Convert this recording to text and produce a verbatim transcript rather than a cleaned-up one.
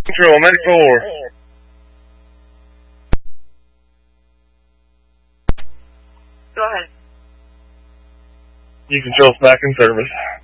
Control, Medic four. Go ahead. You control back in service.